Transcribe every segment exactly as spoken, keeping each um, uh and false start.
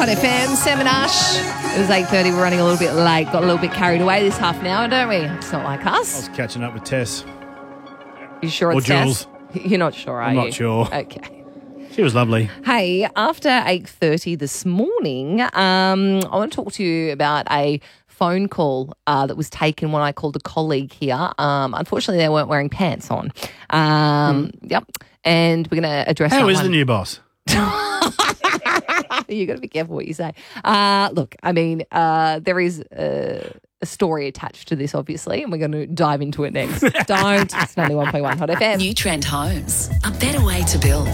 Hot F M, Sam and Ash. It was eight thirty. We're running a little bit late. Got a little bit carried away this half an hour, don't we? It's not like I us. was catching up with Tess. You sure Or it's Jules. Tess? You're not sure, are I'm you? not sure. Okay. She was lovely. Hey, after eight thirty this morning, um, I want to talk to you about a phone call uh, that was taken when I called a colleague here. Um, unfortunately, they weren't wearing pants on. Um, mm. Yep. And we're going to address How that is one. the new boss? You got to be careful what you say. Uh, look, I mean, uh, there is a, a story attached to this, obviously, and we're going to dive into it next. Don't. It's ninety-one point one Hot F M. New Trend Homes, a better way to build.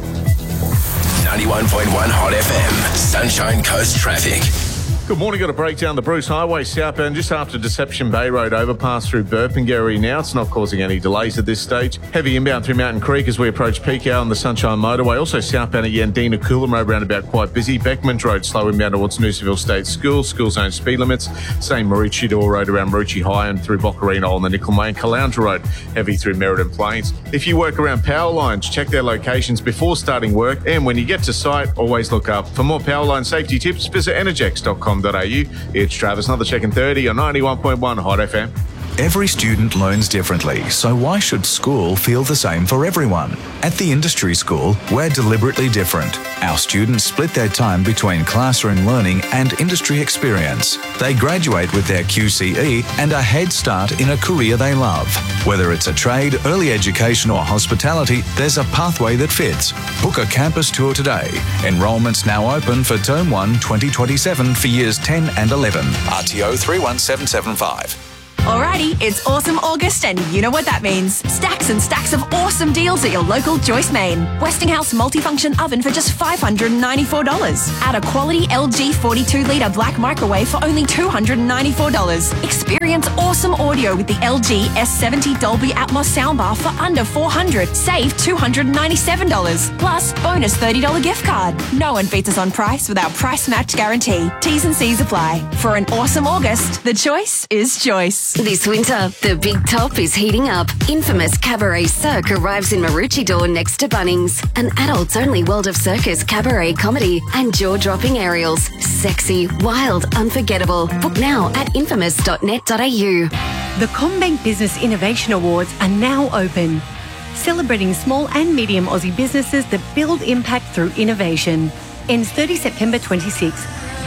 ninety-one point one Hot F M, Sunshine Coast traffic. Good morning. Got a breakdown the Bruce Highway southbound just after Deception Bay Road overpass through Burpengary now. It's not causing any delays at this stage. Heavy inbound through Mountain Creek as we approach peak hour on the Sunshine Motorway. Also southbound at Yandina Coolum Road roundabout quite busy. Beckman Road slow inbound towards Noosaville State School. School zone speed limits. Same Maroochydore Road around Maroochydore High and through Boccarino on the Nickel Main. Caloundra Road heavy through Merredin Plains. If you work around power lines, check their locations before starting work. And when you get to site, always look up. For more power line safety tips, visit energex dot com dot a u. It's Travis, another check in thirty on ninety-one point one Hot F M. Every student learns differently, so why should school feel the same for everyone? At the Industry School, we're deliberately different. Our students split their time between classroom learning and industry experience. They graduate with their Q C E and a head start in a career they love. Whether it's a trade, early education or hospitality, there's a pathway that fits. Book a campus tour today. Enrolment's now open for Term one twenty twenty-seven for Years ten and eleven. R T O three one seven seven five. Alrighty, it's awesome August and you know what that means. Stacks and stacks of awesome deals at your local Joyce Main. Westinghouse multifunction oven for just five hundred ninety-four dollars. Add a quality L G forty-two litre black microwave for only two hundred ninety-four dollars. Experience awesome audio with the L G S seventy Dolby Atmos soundbar for under four hundred dollars. Save two hundred ninety-seven dollars. Plus, bonus thirty dollars gift card. No one beats us on price without price match guarantee. T's and C's apply. For an awesome August, the choice is Joyce. This winter, the big top is heating up. Infamous Cabaret Cirque arrives in Maroochydore next to Bunnings. An adults-only World of Circus cabaret comedy and jaw-dropping aerials. Sexy, wild, unforgettable. Book now at infamous dot net dot a u. The CommBank Business Innovation Awards are now open, celebrating small and medium Aussie businesses that build impact through innovation. Ends thirtieth September twenty-sixth.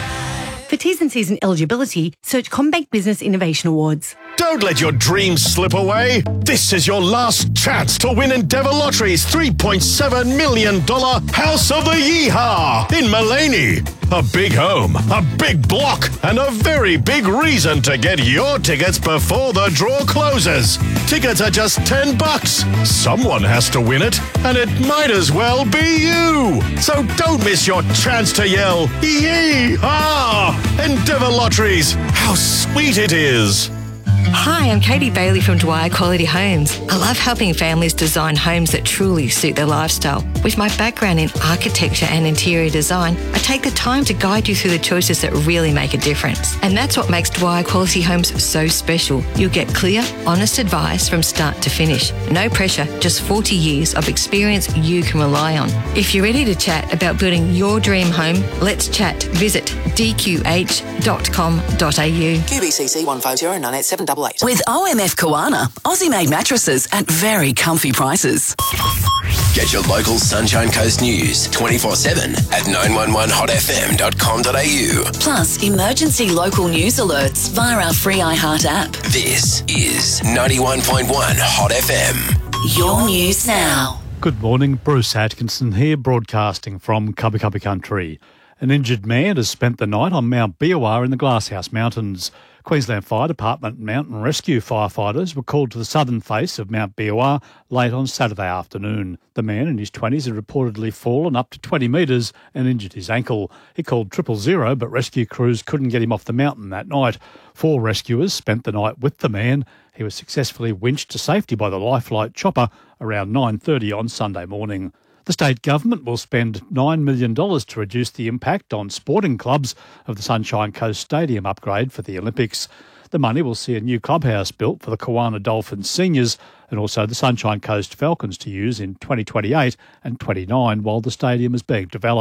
For T's and C's and eligibility, search CommBank Business Innovation Awards. Don't let your dreams slip away. This is your last chance to win Endeavour Lottery's three point seven million dollars House of the Yeehaw in Mullaney. A big home, a big block, and a very big reason to get your tickets before the draw closes. Tickets are just ten bucks. Someone has to win it, and it might as well be you. So don't miss your chance to yell, Yeehaw! Endeavour Lotteries, how sweet it is. Hi, I'm Katie Bailey from Dwyer Quality Homes. I love helping families design homes that truly suit their lifestyle. With my background in architecture and interior design, I take the time to guide you through the choices that really make a difference. And that's what makes Dwyer Quality Homes so special. You'll get clear, honest advice from start to finish. No pressure, just forty years of experience you can rely on. If you're ready to chat about building your dream home, let's chat. Visit d q h dot com dot a u. Q B C C one five zero nine eight seven eight eight. With O M F Koana, Aussie-made mattresses at very comfy prices. Get your local Sunshine Coast news twenty-four seven at nine one one hot f m dot com dot a u. Plus, emergency local news alerts via our free iHeart app. This is ninety-one point one Hot F M. Your news now. Good morning, Bruce Atkinson here, broadcasting from Cubby Cubby Country. An injured man has spent the night on Mount Biawar in the Glasshouse Mountains. Queensland Fire Department Mountain Rescue firefighters were called to the southern face of Mount Biawar late on Saturday afternoon. The man in his twenties had reportedly fallen up to twenty metres and injured his ankle. He called triple zero, but rescue crews couldn't get him off the mountain that night. Four rescuers spent the night with the man. He was successfully winched to safety by the Lifelight chopper around nine thirty on Sunday morning. The state government will spend nine million dollars to reduce the impact on sporting clubs of the Sunshine Coast Stadium upgrade for the Olympics. The money will see a new clubhouse built for the Kawana Dolphins seniors and also the Sunshine Coast Falcons to use in twenty twenty-eight and twenty-nine while the stadium is being developed.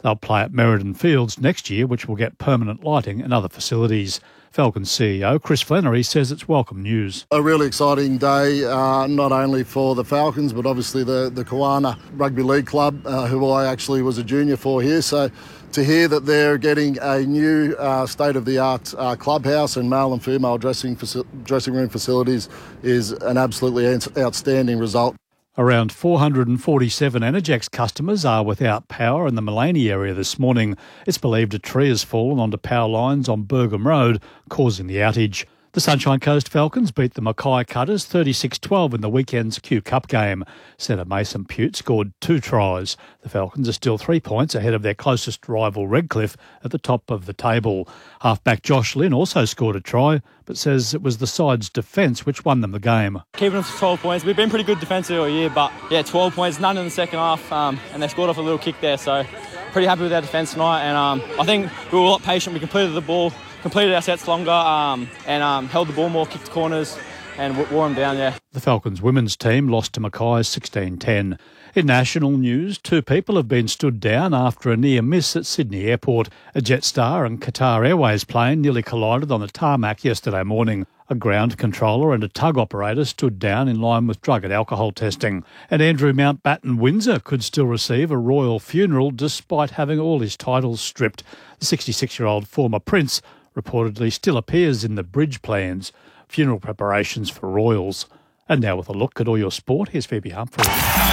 They'll play at Meriden Fields next year, which will get permanent lighting and other facilities. Falcons C E O Chris Flannery says it's welcome news. A really exciting day, uh, not only for the Falcons, but obviously the, the Kawana Rugby League Club, uh, who I actually was a junior for here. So to hear that they're getting a new uh, state-of-the-art uh, clubhouse and male and female dressing, faci- dressing room facilities is an absolutely outstanding result. Around four hundred forty-seven Energex customers are without power in the Mullaney area this morning. It's believed a tree has fallen onto power lines on Burgham Road, causing the outage. The Sunshine Coast Falcons beat the Mackay Cutters thirty-six twelve in the weekend's Q Cup game. Centre Mason Pute scored two tries. The Falcons are still three points ahead of their closest rival Redcliffe at the top of the table. Halfback Josh Lynn also scored a try, but says it was the side's defence which won them the game. Keeping us to twelve points. We've been pretty good defensively all year, but yeah, twelve points, none in the second half, um, and they scored off a little kick there, so pretty happy with our defence tonight, and um, I think we were a lot patient. We completed the ball, completed our sets longer, um, and um, held the ball more, kicked corners, and wore them down, yeah. The Falcons women's team lost to Mackay sixteen ten. In national news, two people have been stood down after a near miss at Sydney Airport. A Jetstar and Qatar Airways plane nearly collided on the tarmac yesterday morning. A ground controller and a tug operator stood down in line with drug and alcohol testing. And Andrew Mountbatten Windsor could still receive a royal funeral despite having all his titles stripped. The sixty-six-year-old former prince reportedly still appears in the bridge plans. Funeral preparations for royals. And now with a look at all your sport, here's Phoebe Humphrey.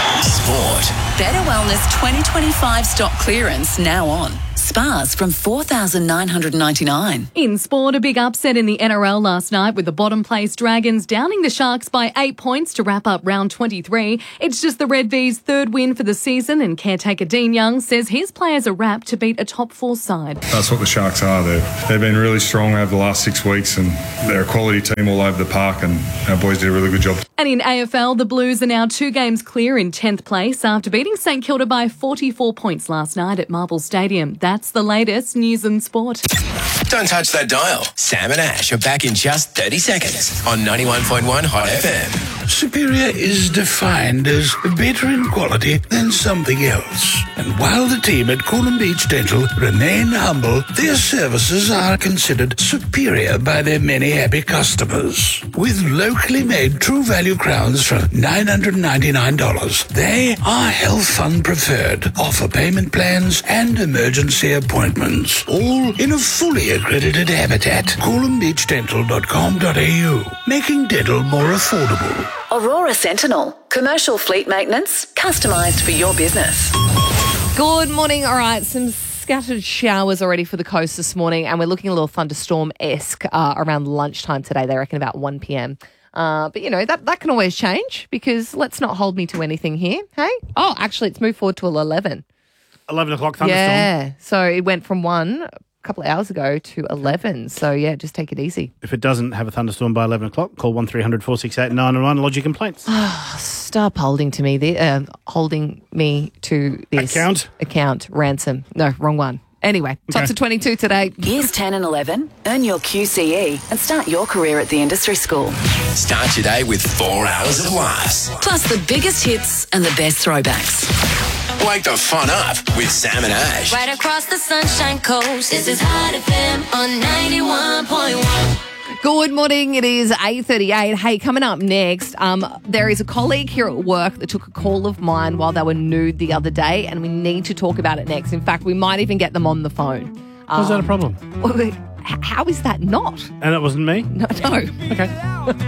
Sport. Better Wellness twenty twenty-five stock clearance now on. Spas from four thousand nine hundred ninety-nine dollars. In sport, a big upset in the N R L last night with the bottom place Dragons downing the Sharks by eight points to wrap up round twenty-three. It's just the Red V's third win for the season, and caretaker Dean Young says his players are wrapped to beat a top four side. That's what the Sharks are. They've, they've been really strong over the last six weeks and they're a quality team all over the park, and our boys did a really good job. And in A F L, the Blues are now two games clear in tenth place after beating St Kilda by forty-four points last night at Marvel Stadium. That's the latest news and sport. Don't touch that dial. Sam and Ash are back in just thirty seconds on ninety-one point one Hot F M. Superior is defined as better in quality than something else. And while the team at Coolum Beach Dental remain humble, their services are considered superior by their many happy customers. With locally made True Value crowns from nine hundred ninety-nine dollars, they are Health Fund preferred, offer payment plans and emergency appointments, all in a fully accredited habitat. coolum beach dental dot com dot a u, making dental more affordable. Aurora Sentinel. Commercial fleet maintenance, customised for your business. Good morning. All right, some scattered showers already for the coast this morning, and we're looking a little thunderstorm-esque uh, around lunchtime today. They reckon about one p.m. Uh, but, you know, that, that can always change because let's not hold me to anything here, hey? Oh, actually, it's moved forward to eleven. eleven o'clock thunderstorm. Yeah, so it went from one a couple of hours ago to eleven. So, yeah, just take it easy. If it doesn't have a thunderstorm by eleven o'clock, call one three hundred four six eight nine one, lodge your complaints. Stop holding to me, the, uh, holding me to this. Account? Account, ransom. No, wrong one. Anyway, Okay. tops of twenty-two today. Years ten and eleven, earn your Q C E and start your career at the industry school. Start your day with four hours of laughs. Plus the biggest hits and the best throwbacks. Wake the fun up with Sam and Ash. Right across the Sunshine Coast, this is Hot F M on ninety-one point one. Good morning. It is eight thirty-eight. Hey, coming up next, um, there is a colleague here at work that took a call of mine while they were nude the other day, and we need to talk about it next. In fact, we might even get them on the phone. How's that a problem? How is that not? And it wasn't me? No. no. Okay.